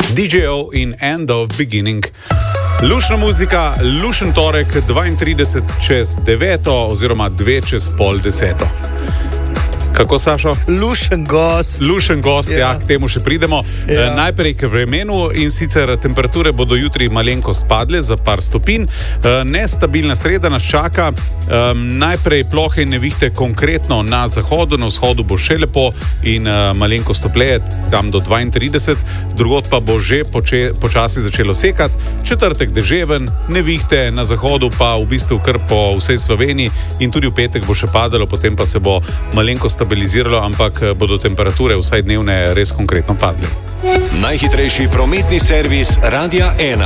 DJ-ov in End of Beginning. Lušna muzika, lušen torek, 32 čez 9 oziroma 2 čez pol 10. Kako, Sašo? Lušen gost. Lušen gost, ja, k temu še pridemo. Najprej k vremenu, in sicer temperature bodo jutri malenkost padle za par stopinj. Nestabilna sreda nas čaka. Najprej plohe in nevihte konkretno na zahodu, na vzhodu bo še lepo in malenkost topleje, tam do 32, drugod pa bo že počasi začelo sekati. Četrtek deževen, nevihte na zahodu pa v bistvu kar po vsej Sloveniji in tudi v petek bo še padalo, potem pa se bo malenkost stabiliziralo, ampak bodo temperature vsaj dnevne res konkretno padle. Najhitrejši prometni servis Radia 1.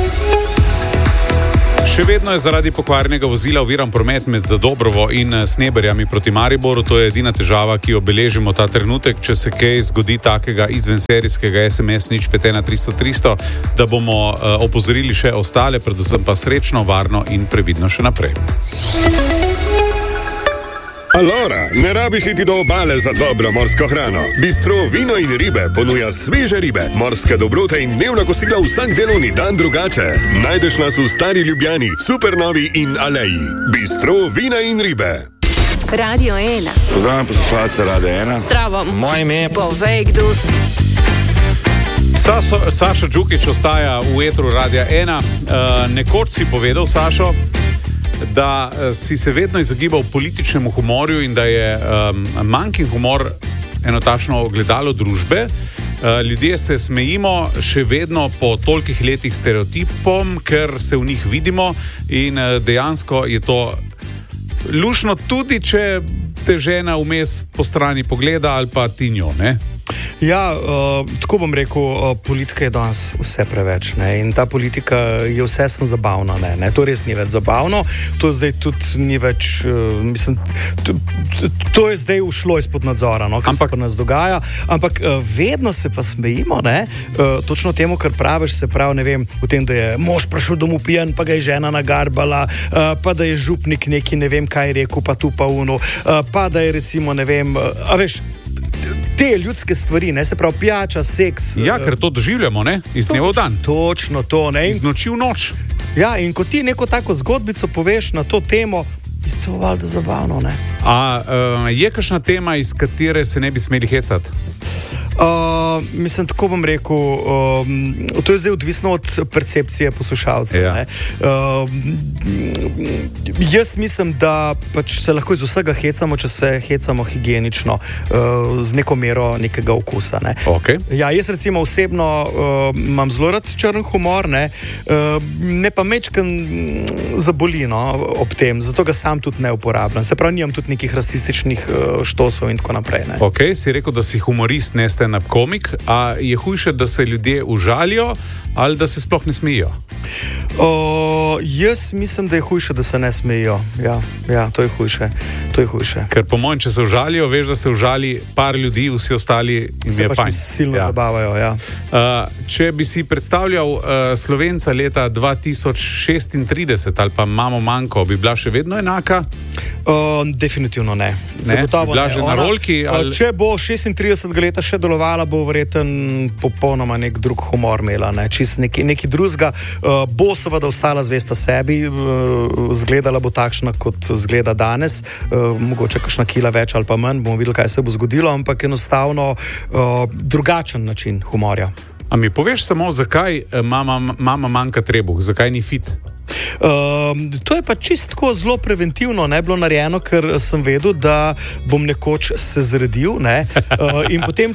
Še vedno je zaradi pokvarjenega vozila oviran promet med Zadobrovo in Sneberjami proti Mariboru. To je edina težava, ki jo beležimo ta trenutek. Če se kaj zgodi takega izvenserijskega SMS 051300, da bomo opozorili še ostale, predvsem pa srečno, varno in previdno še naprej. Alora, ne rabiš iti do obale za dobro morsko hrano. Bistro Vino in ribe ponuja sveže ribe, morske dobrote in dnevna kosila vsak delovni dan drugače. Najdeš nas v Stari Ljubljani, Supernovi in Aleji. Bistro Vina in ribe. Radio 1. Pozdravljam poslušalce Radio 1. Zdravo. Moje ime. Povej, kdo si. Sašo Đukić ostaja v etru Radia 1. Nekoč si povedal, Sašo, da si se vedno izogibal političnemu humorju in da je manjkin humor eno takšno ogledalo družbe. Ljudje se smejimo še vedno po tolikih letih stereotipom, ker se v njih vidimo in dejansko je to lušno, tudi če te žena vmes po strani pogleda ali pa ti njo, ne? Ja, tako bom rekel, politika je danes vse preveč, ne? In ta politika je vse sem zabavna, ne? To res ni več zabavno, to zdaj tudi ni več, mislim, to je zdaj ušlo izpod nadzora, no, kar se pa nas dogaja, ampak vedno se pa smejimo, ne? Točno temu, kar praviš, se pravi, ne vem, v tem, da je mož prišel domov pijan, pa ga je žena nagarbala, pa da je župnik neki, ne vem, kaj je rekel, pa tu pa uno, pa da je recimo, ne vem, a veš, te ljudske stvari, ne, se pravi pijača, seks. Ja, ker to doživljamo, ne, iz dneva v dan. Točno to, ne. Iz noči v noč. Ja, in ko ti neko tako zgodbico poveš na to temo, je to valjda zabavno, ne. Je kakšna tema, iz katere se ne bi smeli hecati? Mislim, tako bom rekel, to je zdaj odvisno od percepcije poslušalcev. Ja. Jaz mislim, da pač se lahko iz vsega hecamo, če se hecamo higienično, z neko mero nekega okusa. Ne. Okay. Ja, jaz recimo osebno imam zelo rad črn humor, ne pa mečken zaboli, no, ob tem, zato ga sam tudi ne uporabljam. Se pravi, nimam tudi nekih rasističnih štosov in tako naprej. Ne. Ok, si rekel, da si humorist, ne stand-up komik, a je hujše, da se ljudje užalijo ali da se sploh ne smejijo? Jaz mislim, da je hujše, da se ne smejijo. Ja, to je hujše. Ker po mojem, če se užalijo, veš, da se užali par ljudi, vsi ostali jim se je pač panj. silno zabavajo, ja. Če bi si predstavljal Slovenca leta 2036 ali pa Mamo Manko, bi bila še vedno enaka? Definitivno ne. Zagotovo ne. Že na rolki? Če bo 36 leta še delovala, bo verjetno popolnoma nek drug humor imela, ne. Čist nekaj drugega. Bo seveda ostala zvesta sebi, zgledala bo takšna, kot zgleda danes, mogoče kakšna kila več ali pa manj, bomo videli, kaj se bo zgodilo, ampak enostavno drugačen način humorja. A mi poveš samo, zakaj mama manjka trebuh, zakaj ni fit? To je pa čistko zelo preventivno, ne, bilo narejeno, ker sem vedel, da bom nekoč se zredil, ne, in potem,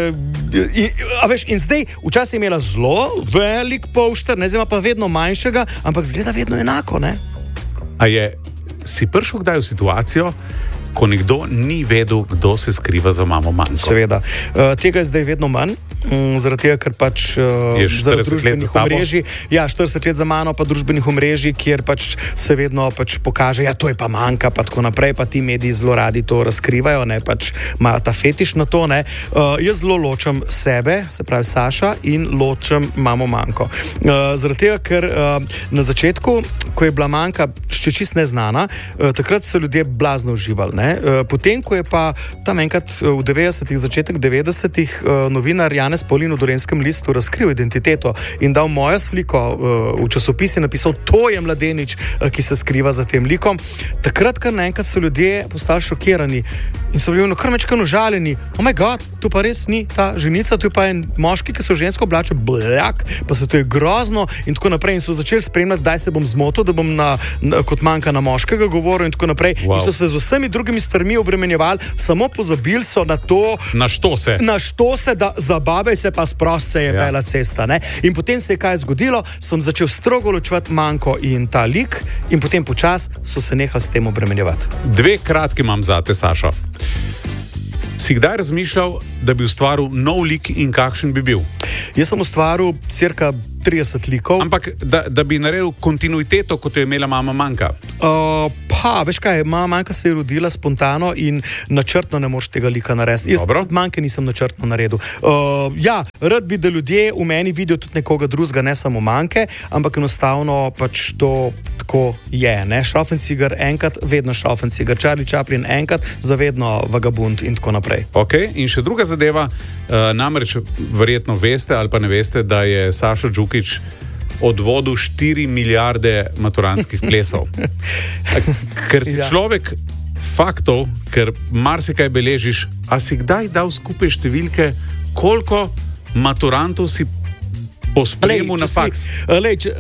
in zdaj, včasih je imela zelo velik polšter, ne, zdaj ima pa vedno manjšega, ampak zgleda vedno enako, ne. A si prišel kdaj v situacijo, ko nekdo ni vedel, kdo se skriva za Mamo Manko? Seveda. Tega je zdaj vedno manj, zaradi tega, ker pač zaradi družbenih omrežij. Ja, 40 let za mano, pa družbenih omrežij, kjer pač se vedno pač pokaže, ja, to je pa Manka, pa tako naprej, pa ti mediji zelo radi to razkrivajo, ne, pač imajo ta fetiš na to, ne. Jaz zelo ločem sebe, se pravi Saša, in ločem Mamo Manko. Zaradi tega, ker na začetku, ko je bila Manka še čist neznana, takrat so ljudje blazno uživali, ne. Potem, ko je pa tam enkrat v 90-ih, začetek 90-ih novinar Janez Janez Pavlin v Dolenjskem listu razkril identiteto in dal mojo sliko v časopis in napisal, to je mladenič, ki se skriva za tem likom. Takrat, kar naenkrat so ljudje postali šokirani in so bili kar mečkano žaljeni. Oh my god, tu pa res ni ta ženica, tu pa je moški, ki se v žensko oblače, bljak, pa se to je grozno in tako naprej. In so začeli spremljati, kdaj se bom zmotil, da bom kot manjka na moškega govoril in tako naprej. Wow. In so se z vsemi drugimi stvarmi obremenjevali, samo pozabili so na to, na što se, da zabavaj se pa sprostce je bela cesta. Ne? In potem se je kaj zgodilo, sem začel strogo ločevati manjko in ta lik in potem počas so se nehali s tem obremenjevati. Dve kratki imam zate, Sašo. Si kdaj razmišljal, da bi ustvaril nov lik in kakšen bi bil? Jaz sem ustvaril cirka 30 likov. Ampak, da bi naredil kontinuiteto, kot jo je imela mama Manka? Veš kaj, mama Manka se je rodila spontano in načrtno ne moreš tega lika narediti. Jaz Manke nisem načrtno naredil. Rad bi, da ljudje v meni vidijo tudi nekoga drugega, ne samo Manke, ampak enostavno pač to tako je. Šrauffenciger enkrat, vedno Šrauffenciger. Charlie Chaplin enkrat, zavedno vagabund in tako naprej. Ok, in še druga zadeva, namreč verjetno veste ali pa ne veste, da je Sašo Džukić odvodil 4 milijarde maturantskih plesov. Ker si človek faktov, ker marsikaj beležiš, a si kdaj dal skupaj številke, koliko maturantov si po sprejemu na faks? A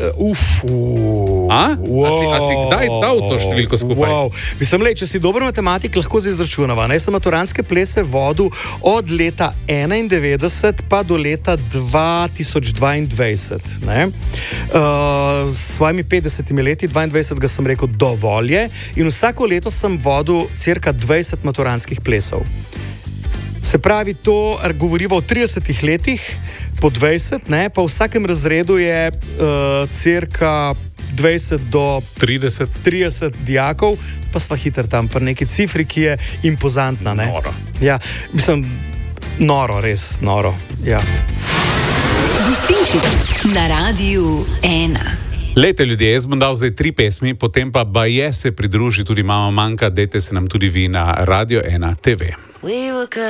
si kdaj dal to številko skupaj? Mislim, če si dober matematik, lahko se izračunava. Jaz sem maturantske plese vodil od leta 1991 pa do leta 2022. S svojimi 50 leti, 22 sem rekel dovolj je in vsako leto sem vodil cirka 20 maturantskih plesov. Se pravi, to govoriva o 30 letih, po 20, pa v vsakem razredu je cirka 20 do 30 dijakov, pa sva hiter tam pri neki cifri, ki je impozantna. Noro. Ja, mislim, noro, res noro. Ja. Gostinčič na Radiu 1. Lejte ljudje, jaz bom dal zdaj 3 pesmi, potem pa baje se pridruži tudi mama Manka, dajte se nam tudi vi na Radio 1 TV.